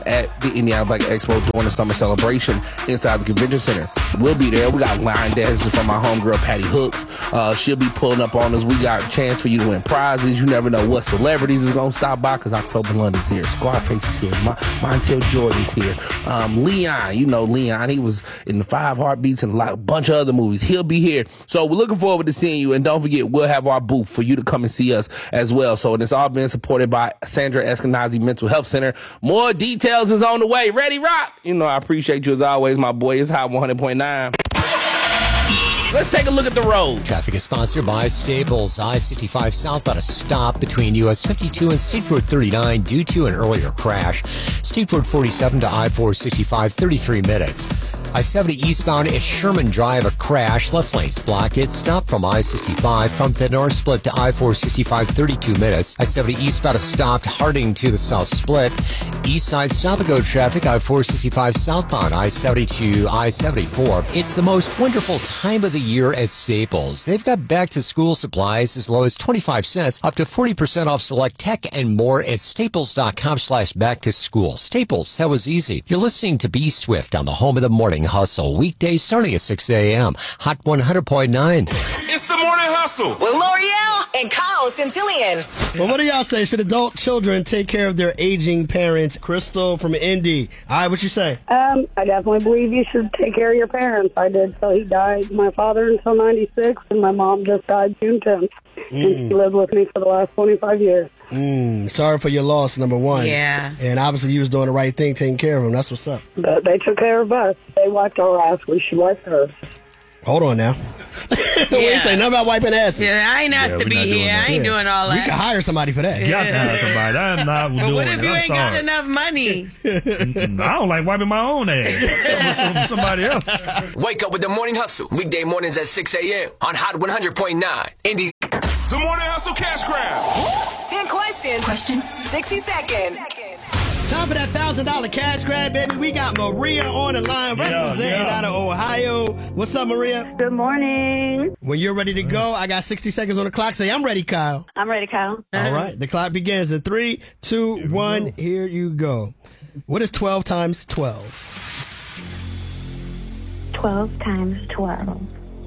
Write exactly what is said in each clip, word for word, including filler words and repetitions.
at the Indiana Black Expo during the summer celebration inside the convention center. We'll be there. We got line dances from my homegirl Patty Hooks. Uh, she'll be pulling up on us. We got a chance for you to win prizes. You never know what celebrities is going to stop by because October London's here. Scarface is here. Mon- Montel Jordan's here. Um, Leon, you know Leon. He was in the Five Heartbeats and a, lot, a bunch of other movies. He'll be here. So we're looking forward to seeing you. And don't forget, we'll have our booth for you to come and see us as well. So it's all been supported by Sandra Eskenazi Mental Health Center. More details is on the way. Ready, Rock? You know I appreciate you as always, my boy. It's Hot one hundred point nine. Let's take a look at the road. Traffic is sponsored by Staples. I sixty-five southbound a stop between U S fifty-two and State Road thirty-nine due to an earlier crash. State Road forty-seven to I four sixty-five, thirty-three minutes. I seventy eastbound at Sherman Drive, a crash. Left lane's blocked. It's stopped from I sixty-five from the north split to I four sixty-five, thirty-two minutes. I seventy eastbound is stopped. Harding to the south split. East side stop-and-go traffic. I four sixty-five southbound. I seventy to I seventy-four. It's the most wonderful time of the year at Staples. They've got back-to-school supplies as low as twenty-five cents, up to forty percent off select tech and more at staples.com slash back-to-school. Staples, that was easy. You're listening to B Swift on the home of the morning hustle, weekdays starting at six a.m. Hot one hundred point nine. It's the morning hustle with L'Oreal and Kyle Centillion. Well, what do y'all say? Should adult children take care of their aging parents? Crystal from Indy. All right, what you say? Um, I definitely believe you should take care of your parents. I did till he died. My father until ninety-six, and my mom just died June tenth. Mm. And she lived with me for the last twenty-five years. Mm, sorry for your loss, number one. Yeah. And obviously you was doing the right thing, taking care of them. That's what's up. But they took care of us. They wiped our ass. We should wipe hers. Hold on now. Yeah. We ain't say nothing about wiping asses. Yeah, I ain't asked Yeah, to we're be not doing here. that. I ain't Yeah. doing all that. We can hire somebody for that. You got to have somebody. I'm not But doing what it. if you I'm ain't sorry. got enough money? I don't like wiping my own ass. Somebody else. Wake up with the morning hustle. Weekday mornings at six a.m. on Hot one hundred point nine. Indy. The morning hustle cash grab. ten questions. Question. sixty seconds. Time for that one thousand dollars cash grab, baby. We got Maria on the line, representing yeah. out of Ohio. What's up, Maria? Good morning. When you're ready to go, I got sixty seconds on the clock. Say, I'm ready, Kyle. I'm ready, Kyle. All right. The clock begins in three, two, one. Here you go. What is twelve times twelve? twelve times twelve.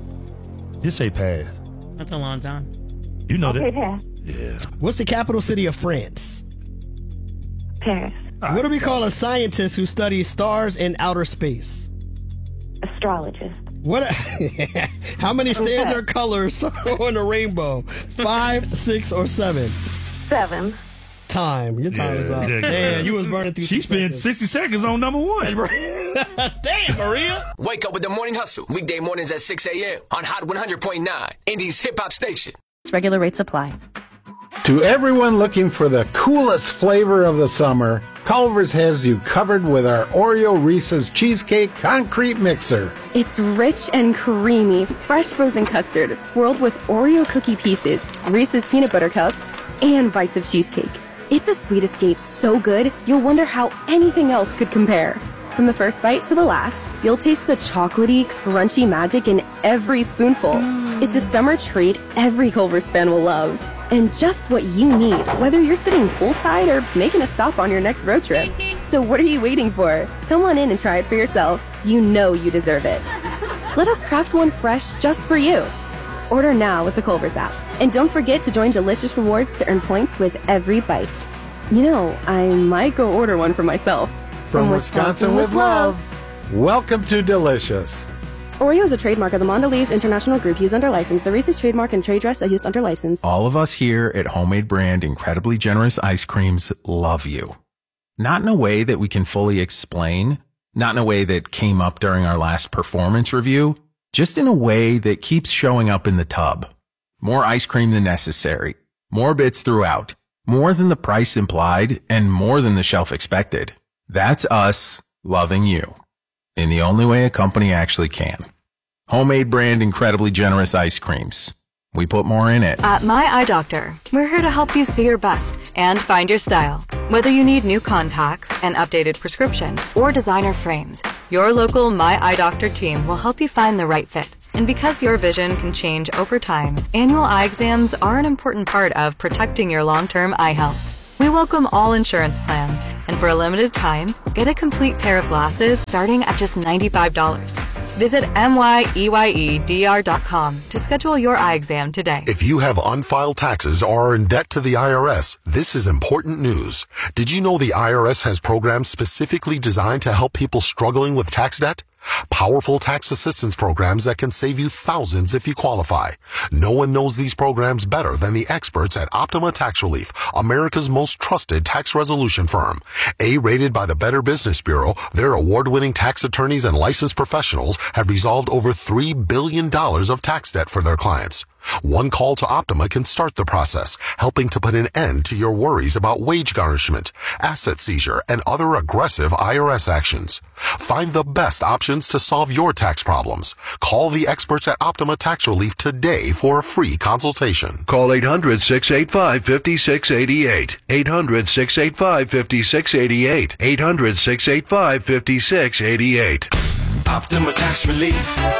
Just say pass. That's a long time. You know Okay, that. pass. Yeah. What's the capital city of France? Paris. What do we call a scientist who studies stars in outer space? Astrologist. What? How many standard colors are on the rainbow? Five, six, or seven? Seven. Time. Your time Yeah, is up. yeah, yeah. Damn, you was burning through She some spent seconds. sixty seconds on number one. Damn, Maria. Wake up with the morning hustle. Weekday mornings at six a.m. on Hot one hundred point nine. Indy's hip hop station. Regular rates apply. To everyone looking for the coolest flavor of the summer, Culver's has you covered with our Oreo Reese's Cheesecake Concrete Mixer. It's rich and creamy, fresh frozen custard swirled with Oreo cookie pieces, Reese's peanut butter cups, and bites of cheesecake. It's a sweet escape so good, you'll wonder how anything else could compare. From the first bite to the last, you'll taste the chocolatey, crunchy magic in every spoonful. Mm. It's a summer treat every Culver's fan will love. And just what you need, whether you're sitting poolside or making a stop on your next road trip. So what are you waiting for? Come on in and try it for yourself. You know you deserve it. Let us craft one fresh just for you. Order now with the Culver's app. And don't forget to join Delicious Rewards to earn points with every bite. You know, I might go order one for myself. From, From Wisconsin, Wisconsin with love. love. Welcome to Delicious. Oreo is a trademark of the Mondelez International Group used under license. The Reese's trademark and trade dress are used under license. All of us here at Homemade Brand Incredibly Generous Ice Creams love you. Not in a way that we can fully explain, not in a way that came up during our last performance review, just in a way that keeps showing up in the tub. More ice cream than necessary, more bits throughout, more than the price implied, and more than the shelf expected. That's us loving you. In the only way a company actually can. Homemade Brand Incredibly Generous Ice Creams. We put more in it. At My Eye Doctor, we're here to help you see your best and find your style. Whether you need new contacts, an updated prescription, or designer frames, your local My Eye Doctor team will help you find the right fit. And because your vision can change over time, annual eye exams are an important part of protecting your long-term eye health. We welcome all insurance plans, and for a limited time, get a complete pair of glasses starting at just ninety-five dollars. Visit M Y E Y E D R dot com to schedule your eye exam today. If you have unfiled taxes or are in debt to the I R S, this is important news. Did you know the I R S has programs specifically designed to help people struggling with tax debt? Powerful tax assistance programs that can save you thousands if you qualify. No one knows these programs better than the experts at Optima Tax Relief, America's most trusted tax resolution firm. A-rated by the Better Business Bureau, their award-winning tax attorneys and licensed professionals have resolved over three billion dollars of tax debt for their clients. One call to Optima can start the process, helping to put an end to your worries about wage garnishment, asset seizure, and other aggressive I R S actions. Find the best options to solve your tax problems. Call the experts at Optima Tax Relief today for a free consultation. Call eight hundred, six eight five, five six eight eight. eight hundred, six eight five, five six eight eight. eight hundred, six eight five, five six eight eight. Optima Tax Relief.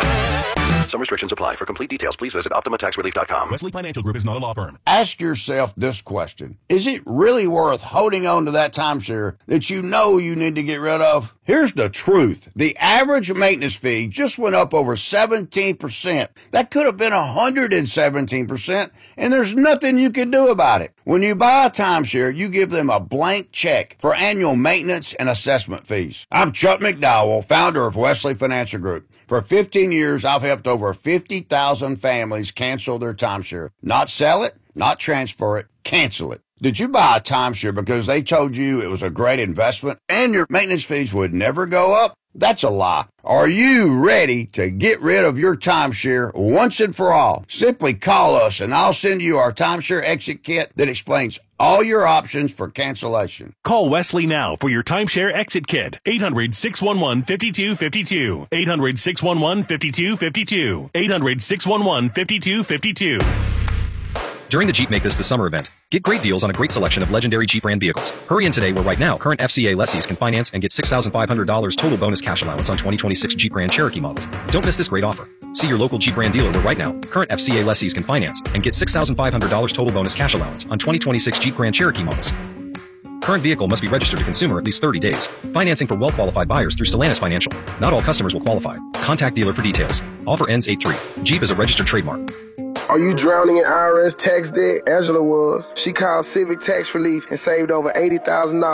Some restrictions apply. For complete details, please visit Optima Tax Relief dot com. Wesley Financial Group is not a law firm. Ask yourself this question. Is it really worth holding on to that timeshare that you know you need to get rid of? Here's the truth. The average maintenance fee just went up over seventeen percent. That could have been one hundred seventeen percent, and there's nothing you can do about it. When you buy a timeshare, you give them a blank check for annual maintenance and assessment fees. I'm Chuck McDowell, founder of Wesley Financial Group. For fifteen years, I've helped over fifty thousand families cancel their timeshare. Not sell it, not transfer it, cancel it. Did you buy a timeshare because they told you it was a great investment and your maintenance fees would never go up? That's a lie. Are you ready to get rid of your timeshare once and for all? Simply call us and I'll send you our timeshare exit kit that explains all your options for cancellation. Call Wesley now for your timeshare exit kit. eight hundred, six one one, five two five two. eight hundred, six one one, five two five two. eight hundred, six one one, five two five two. During the Jeep Make This the Summer event, get great deals on a great selection of legendary Jeep brand vehicles. Hurry in today where right now, current F C A lessees can finance and get six thousand five hundred dollars total bonus cash allowance on twenty twenty-six Jeep Grand Cherokee models. Don't miss this great offer. See your local Jeep brand dealer where right now, current F C A lessees can finance and get six thousand five hundred dollars total bonus cash allowance on twenty twenty-six Jeep Grand Cherokee models. Current vehicle must be registered to consumer at least thirty days. Financing for well-qualified buyers through Stellantis Financial. Not all customers will qualify. Contact dealer for details. Offer ends eight three. Jeep is a registered trademark. Are you drowning in I R S tax debt? Angela was. She called Civic Tax Relief and saved over eighty thousand dollars.